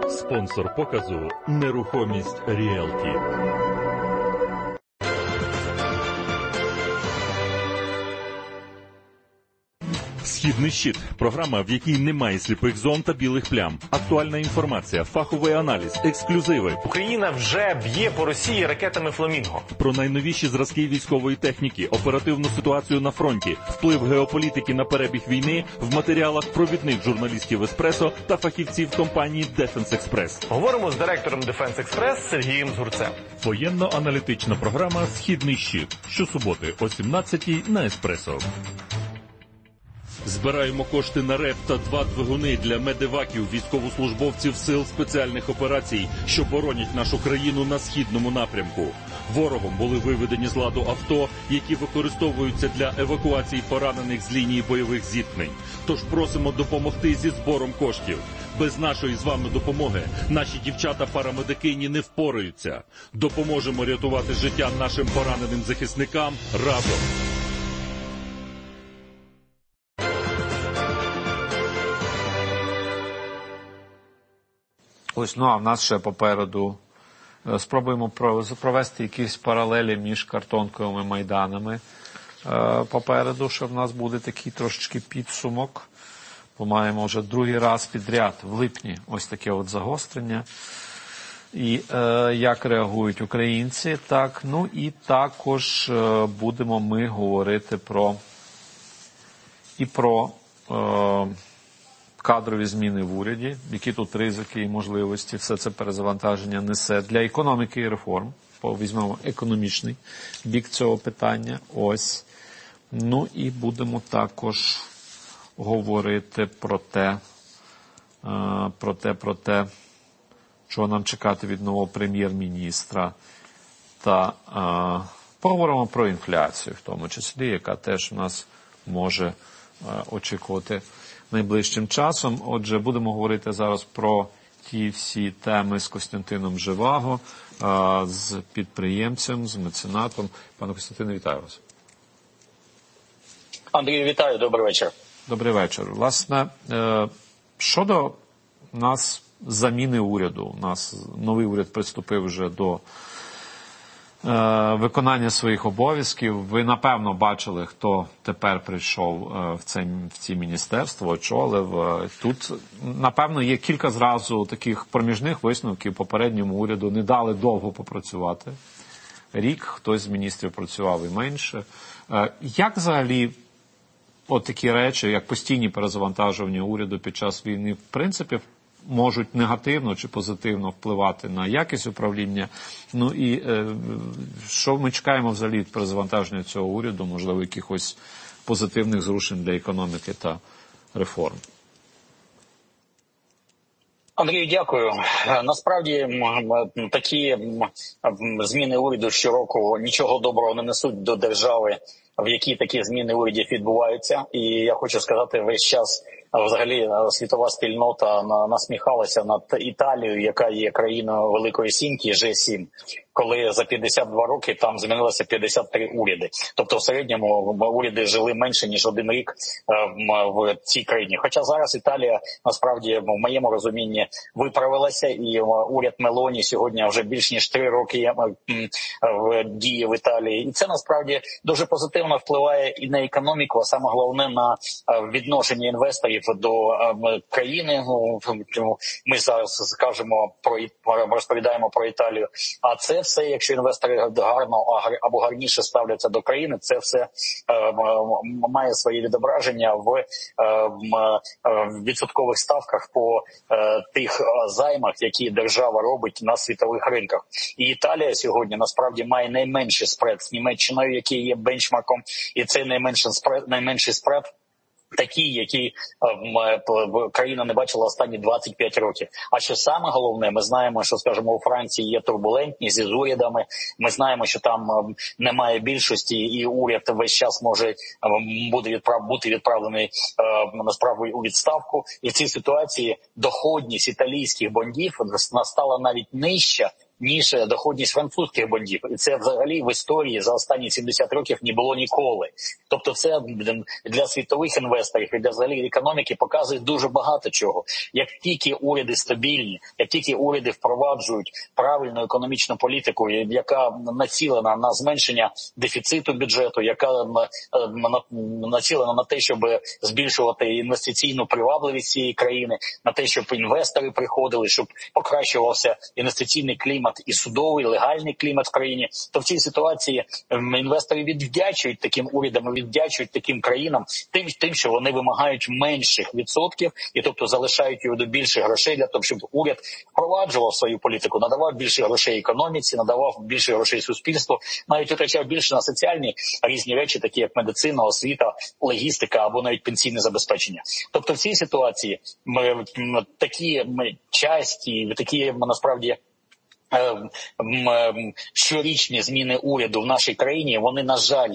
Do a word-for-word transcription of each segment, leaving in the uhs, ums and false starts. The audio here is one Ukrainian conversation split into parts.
Спонсор показу «Нерухомість Ріелті». «Східний щит» – програма, в якій немає сліпих зон та білих плям. Актуальна інформація, фаховий аналіз, ексклюзиви. Україна вже б'є по Росії ракетами «Фламінго». Про найновіші зразки військової техніки, оперативну ситуацію на фронті, вплив геополітики на перебіг війни в матеріалах провідних журналістів «Еспресо» та фахівців компанії «Дефенс Експрес». Говоримо з директором «Дефенс Експрес» Сергієм Згурцем. Воєнно-аналітична програма «Східний щит». Щосуботи о сімнадцятій на «Еспресо». Збираємо кошти на РЕП та два двигуни для медеваків, військовослужбовців сил спеціальних операцій, що боронять нашу країну на східному напрямку. Ворогом були виведені з ладу авто, які використовуються для евакуації поранених з лінії бойових зіткнень. Тож просимо допомогти зі збором коштів. Без нашої з вами допомоги наші дівчата-парамедикині не впораються. Допоможемо рятувати життя нашим пораненим захисникам разом. Ось, ну а в нас ще попереду спробуємо провести якісь паралелі між картонковими майданами попереду, що в нас буде такий трошечки підсумок. Бо маємо вже другий раз підряд в липні ось таке от загострення. І е, як реагують українці, так, ну і також е, будемо ми говорити про і про е, кадрові зміни в уряді, які тут ризики і можливості, все це перезавантаження несе для економіки і реформ. Візьмемо економічний бік цього питання. Ось. Ну і будемо також говорити про те, про те, про те, чого нам чекати від нового прем'єр-міністра. Та а, поговоримо про інфляцію, в тому числі, яка теж у нас може а, очікувати найближчим часом. Отже, будемо говорити зараз про ті всі теми з Костянтином Живаго, а, з підприємцем, з меценатом. Пане Костянтине, вітаю вас. Андрію, вітаю, добрий вечір. Добрий вечір. Власне, е, щодо нас заміни уряду, у нас новий уряд приступив вже до е, виконання своїх обов'язків. Ви, напевно, бачили, хто тепер прийшов е, в, це, в ці міністерства, очолив. Е, тут, напевно, є кілька зразу таких проміжних висновків. Попередньому уряду не дали довго попрацювати. Рік, хтось з міністрів працював і менше. Е, як взагалі от такі речі, як постійні перезавантажування уряду під час війни, в принципі, можуть негативно чи позитивно впливати на якість управління? Ну і е, що ми чекаємо взагалі від перезавантаження цього уряду, можливо, якихось позитивних зрушень для економіки та реформ? Андрію, дякую. Насправді, такі зміни уряду щороку нічого доброго не несуть до держави, в якій такі зміни урядів відбуваються. І я хочу сказати, весь час взагалі світова спільнота насміхалася над Італією, яка є країною Великої Сімки, Ж сім, коли за п'ятдесят два роки там змінилося п'ятдесят три уряди. Тобто в середньому уряди жили менше, ніж один рік в цій країні. Хоча зараз Італія, насправді, в моєму розумінні, виправилася, і уряд Мелоні сьогодні вже більш ніж три роки діє в Італії. І це, насправді, дуже позитивно впливає і на економіку, а саме головне на відношення інвесторів до країни. Ми зараз скажемо про, розповідаємо про Італію. А це все, якщо інвестори гарно або гарніше ставляться до країни, це все е, має своє відображення в е, відсоткових ставках по е, тих займах, які держава робить на світових ринках. І Італія сьогодні насправді має найменший спред з Німеччиною, який є бенчмарком, і цей найменший спред, найменший спред такі, які е, країна не бачила останні двадцять п'ять років. А що саме головне, ми знаємо, що, скажімо, у Франції є турбулентність із урядами, ми знаємо, що там е, немає більшості, і уряд весь час може е, буде відправ, бути відправлений е, на справу у відставку. І в цій ситуації доходність італійських бондів настала навіть нижча, ніж доходність французьких бондів. І це взагалі в історії за останні сімдесят років не було ніколи. Тобто це для світових інвесторів і для взагалі економіки показує дуже багато чого. Як тільки уряди стабільні, як тільки уряди впроваджують правильну економічну політику, яка націлена на зменшення дефіциту бюджету, яка націлена на те, щоб збільшувати інвестиційну привабливість цієї країни, на те, щоб інвестори приходили, щоб покращувався інвестиційний клімат і судовий, легальний клімат в країні, то в цій ситуації інвестори відвдячують таким урядам, відвдячують таким країнам тим, тим, що вони вимагають менших відсотків і тобто залишають уряду більше грошей для того, щоб уряд впроваджував свою політику, надавав більше грошей економіці, надавав більше грошей суспільству, навіть витрачав більше на соціальні різні речі, такі як медицина, освіта, логістика або навіть пенсійне забезпечення. Тобто в цій ситуації ми, такі ми часті, такі насправді щорічні зміни уряду в нашій країні, вони, на жаль,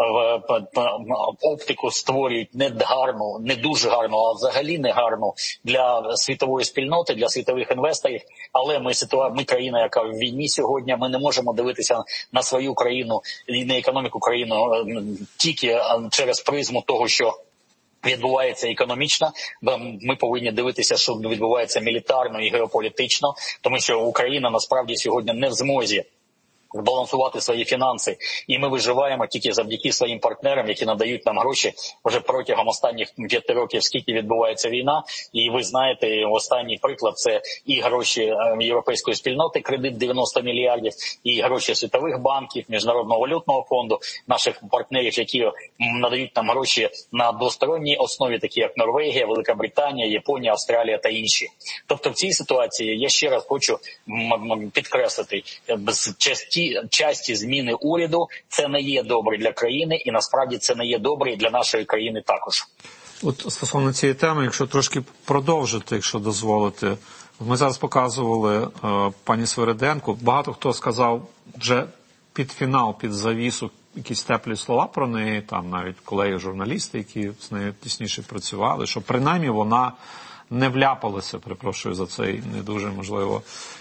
оптику створюють не гарну, не дуже гарну, а взагалі не гарну для світової спільноти, для світових інвесторів. Але ми, ситуа... ми країна, яка в війні сьогодні, ми не можемо дивитися на свою країну і на економіку країни тільки через призму того, що відбувається економічно, бо ми повинні дивитися, що відбувається мілітарно і геополітично, тому що Україна насправді сьогодні не в змозі збалансувати свої фінанси, і ми виживаємо тільки завдяки своїм партнерам, які надають нам гроші вже протягом останніх п'яти років, скільки відбувається війна. І ви знаєте, останній приклад – це і гроші Європейської спільноти, кредит дев'яносто мільярдів, і гроші світових банків, Міжнародного валютного фонду, наших партнерів, які надають нам гроші на двосторонній основі, такі як Норвегія, Велика Британія, Японія, Австралія та інші. Тобто в цій ситуації я ще раз хочу підкреслити, без часті часті зміни уряду це не є добре для країни, і насправді це не є добре і для нашої країни також. От стосовно цієї теми, якщо трошки продовжити, якщо дозволите, ми зараз показували е, пані Свириденко, багато хто сказав вже під фінал, під завісу якісь теплі слова про неї, там навіть колеги-журналісти, які з нею тісніше працювали, що принаймні вона не вляпалася, перепрошую за цей не дуже, можливо,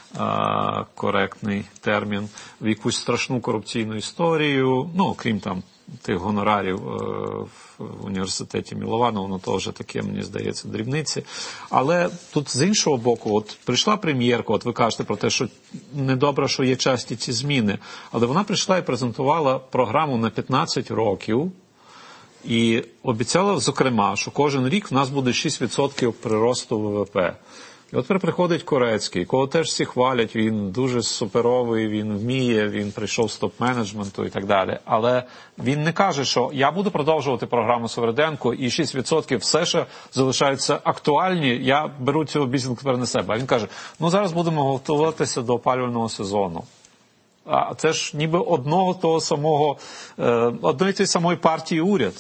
коректний термін, в якусь страшну корупційну історію, ну, крім там тих гонорарів в університеті Мілованова, воно теж таке, мені здається, дрібниці. Але тут з іншого боку, от прийшла прем'єрка, от ви кажете про те, що недобре, що є часті ці зміни, але вона прийшла і презентувала програму на п'ятнадцять років, і обіцяла, зокрема, що кожен рік в нас буде шість відсотків приросту ВВП. І от тепер приходить Корецький, кого теж всі хвалять, він дуже суперовий, він вміє, він прийшов з топ-менеджменту і так далі. Але він не каже, що я буду продовжувати програму Свириденко і шість відсотків все ще залишаються актуальні, я беру цю обіцянку тепер на себе. А він каже, ну зараз будемо готуватися до опалювального сезону. А це ж ніби одного того самого, одної тієї самої партії уряд.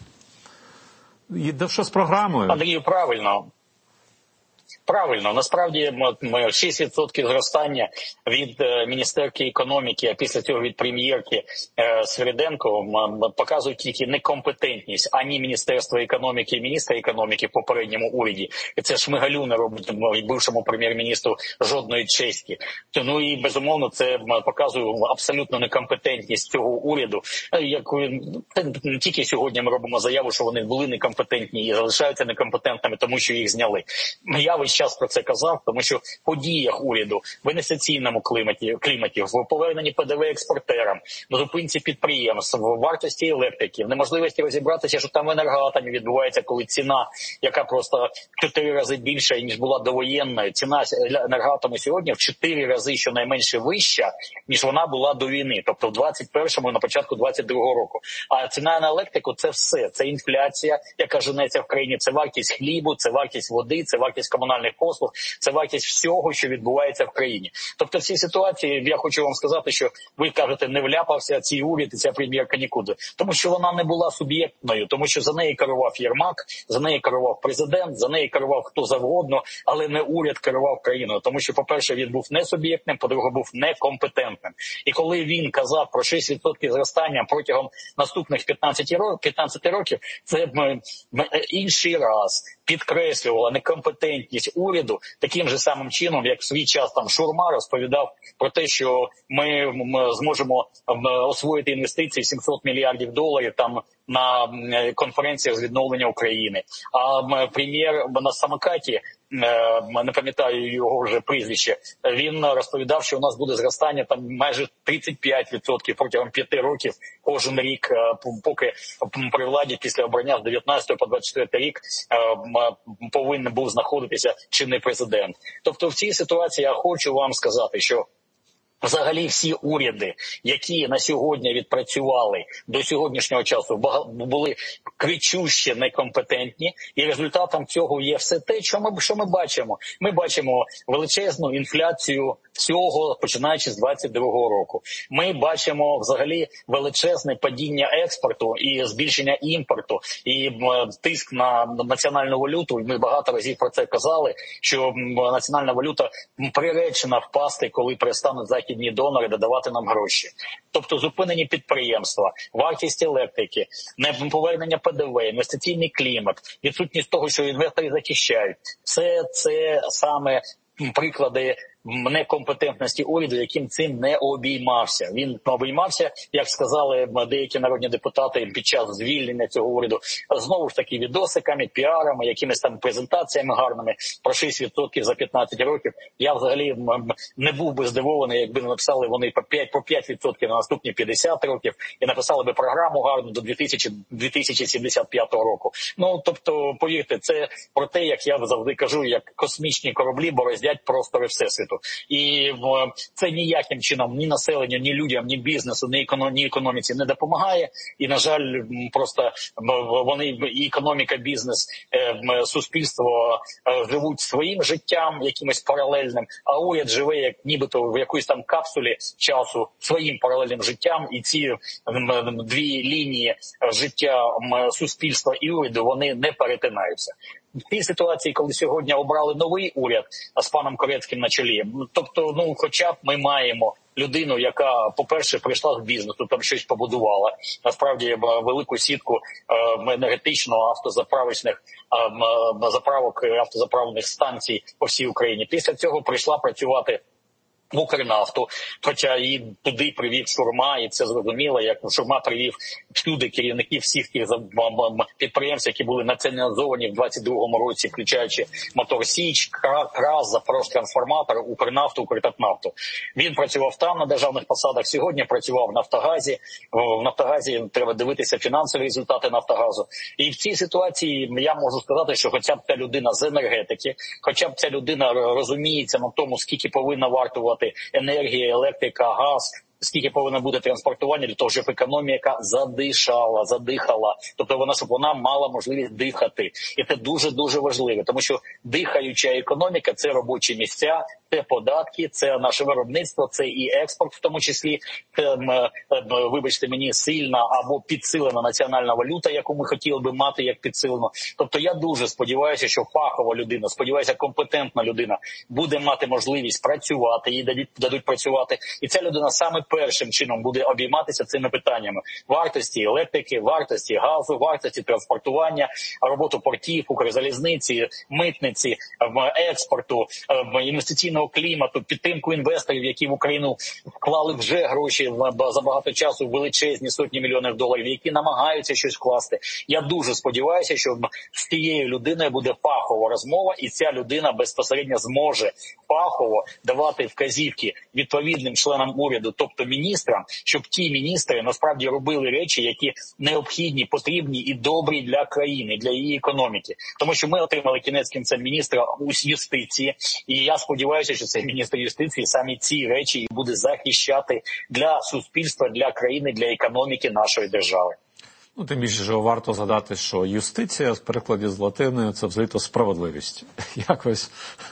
І що з програмою? Андрію, правильно. Правильно, насправді шість відсотків зростання від міністерки економіки, а після цього від прем'єрки Свириденко показують тільки некомпетентність ані Міністерства економіки, міністра економіки в попередньому уряді. І це Шмигалю не робить бившому прем'єр-міністру жодної честі. Ну і безумовно це показує абсолютну некомпетентність цього уряду. Як не тільки сьогодні ми робимо заяву, що вони були некомпетентні і залишаються некомпетентними, тому що їх зняли. Я весь час про це казав, тому що в подіях уряду, в інвестиційному кліматі, кліматі, в поверненні ПДВ експортерам, в зупинці підприємств, в вартості електрики, в неможливості розібратися, що там в енергоатомі відбувається, коли ціна, яка просто в чотири рази більша, ніж була довоєнною, ціна енергоатому сьогодні в чотири рази щонайменше вища, ніж вона була до війни, тобто в двадцять першому, на початку двадцять другого року. А ціна на електрику – це все, це інфляція, яка женеться в країні, це вартість хлібу, це вартість води, це вартість комунальних послуг, це вартість всього, що відбувається в країні. Тобто в цій ситуації я хочу вам сказати, що ви кажете, не вляпався цей уряд і ця прем'єрка нікуди. Тому що вона не була суб'єктною, тому що за неї керував Єрмак, за неї керував президент, за неї керував хто завгодно, але не уряд керував країною. Тому що, по-перше, він був не суб'єктним, по-друге, був некомпетентним. І коли він казав про шість відсотків зростання протягом наступних п'ятнадцяти років, це інший раз. підкреслювала некомпетентність уряду таким же самим чином, як в свій час там Шурма розповідав про те, що ми, ми зможемо освоїти інвестиції сімсот мільярдів доларів там на конференціях з відновлення України. А прем'єр на самокаті, не пам'ятаю його вже прізвище, він розповідав, що у нас буде зростання там майже тридцять п'ять відсотків протягом п'яти років кожен рік, поки при владі після обрання з дев'ятнадцятого по двадцять четвертий рік повинен був знаходитися чинний президент. Тобто в цій ситуації я хочу вам сказати, що взагалі всі уряди, які на сьогодні відпрацювали до сьогоднішнього часу, були кричуще некомпетентні, і результатом цього є все те, що ми, що ми бачимо. Ми бачимо величезну інфляцію всього, починаючи з двадцять другого року. Ми бачимо взагалі величезне падіння експорту і збільшення імпорту, і тиск на національну валюту. Ми багато разів про це казали, що національна валюта приречена впасти, коли перестануть західні донори додавати нам гроші. Тобто зупинені підприємства, вартість електрики, неповернення Пе Де Ве, інвестиційний клімат, відсутність того, що інвестори захищають. Все це саме приклади некомпетентності уряду, яким цим не обіймався. Він обіймався, як сказали деякі народні депутати під час звільнення цього уряду, знову ж таки відосиками, піарами, якимись там презентаціями гарними про шість відсотків за п'ятнадцять років. Я взагалі не був би здивований, якби написали вони по п'ять, по п'ять відсотків на наступні п'ятдесят років і написали би програму гарну до дві тисячі сімдесят п'ятого року. Ну, тобто, повірте, це про те, як я завжди кажу, як космічні кораблі бороздять простори Всесвіту. І це ніяким чином ні населенню, ні людям, ні бізнесу, ні, економ, ні економіці не допомагає. І, на жаль, просто вони, і економіка, бізнес, суспільство живуть своїм життям, якимось паралельним, а уряд живе як нібито в якоїсь там капсулі часу своїм паралельним життям. І ці дві лінії життя суспільства і уряду, вони не перетинаються. В тій ситуації, коли сьогодні обрали новий уряд з паном Корецьким на чолі, тобто, ну, хоча б ми маємо людину, яка, по-перше, прийшла з бізнесу, там щось побудувала, насправді велику сітку е, енергетично автозаправочних е, заправок, автозаправних станцій по всій Україні. Після цього прийшла працювати в Укрнафту, хоча її туди привів Шурма, і це зрозуміло, як Шурма привів всюди керівників всіх тих підприємств, які були націоналізовані в двадцять другому році, включаючи Мотор Січ, КРАС, Запорожтрансформатор, Укрнафту, Укртатнафту. Він працював там на державних посадах, сьогодні працював в Нафтогазі. В Нафтогазі треба дивитися фінансові результати Нафтогазу. І в цій ситуації я можу сказати, що хоча б ця людина з енергетики, хоча б ця людина розуміється на тому, скільки повинна вартувати енергія, електрика, газ, скільки повинно бути транспортування для того, щоб економіка задишала, задихала. Тобто вона, щоб вона мала можливість дихати. І це дуже-дуже важливо, тому що дихаюча економіка – це робочі місця, це податки, це наше виробництво, це і експорт в тому числі. Це, вибачте мені, сильна або підсилена національна валюта, яку ми хотіли би мати як підсилену. Тобто я дуже сподіваюся, що фахова людина, сподіваюся, компетентна людина буде мати можливість працювати, їй дадуть, дадуть працювати. І ця людина саме першим чином буде обійматися цими питаннями. Вартості електрики, вартості газу, вартості транспортування, роботу портів, Укрзалізниці, митниці, експорту, інвестиційного клімату, підтримку інвесторів, які в Україну вклали вже гроші за багато часу, величезні сотні мільйонів доларів, які намагаються щось вкласти. Я дуже сподіваюся, що з цією людиною буде фахова розмова, і ця людина безпосередньо зможе фахово давати вказівки відповідним членам уряду, тобто міністрам, щоб ті міністри насправді робили речі, які необхідні, потрібні і добрі для країни, для її економіки. Тому що ми отримали кінець кінцем міністра юстиції, і я сподіваюся, що цей міністр юстиції саме ці речі буде захищати для суспільства, для країни, для економіки нашої держави. Ну, тим більше, що варто згадати, що юстиція, з перекладі з латини, це взагалі-то справедливість. Якось...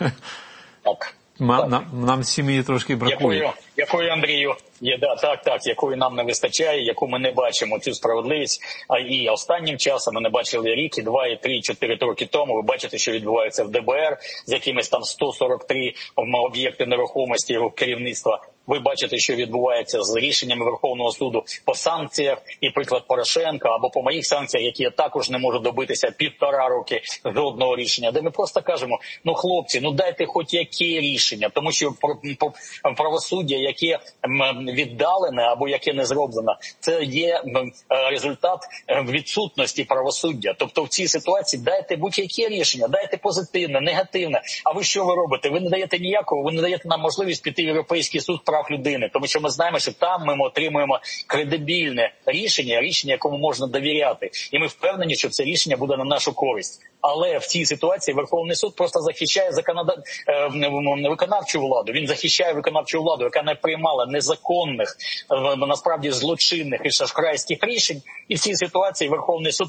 Так. Нам, нам, нам сім'ї трошки бракує. Якою, якою Андрію, є, да, так, так, якої нам не вистачає, яку ми не бачимо цю справедливість, а і останнім часом ми не бачили рік, і два, і три, і чотири роки тому. Ви бачите, що відбувається в Де Бе Ер з якимись там сто сорок три об'єкти нерухомості керівництва Ви бачите, що відбувається з рішеннями Верховного суду по санкціях, і приклад Порошенка, або по моїх санкціях, які я також не можу добитися півтора роки жодного рішення, де ми просто кажемо, ну хлопці, ну дайте хоч яке рішення, тому що правосуддя, яке віддалене або яке не зроблено, це є результат відсутності правосуддя. Тобто в цій ситуації дайте будь-яке рішення, дайте позитивне, негативне. А ви що ви робите? Ви не даєте ніякого, ви не даєте нам можливість піти в Європейський суд прав людини, тому що ми знаємо, що там ми отримуємо кредибільне рішення, рішення, якому можна довіряти. І ми впевнені, що це рішення буде на нашу користь. Але в цій ситуації Верховний суд просто захищає законода... виконавчу владу. Він захищає виконавчу владу, яка не приймала незаконних, насправді злочинних і шахрайських рішень. І в цій ситуації Верховний суд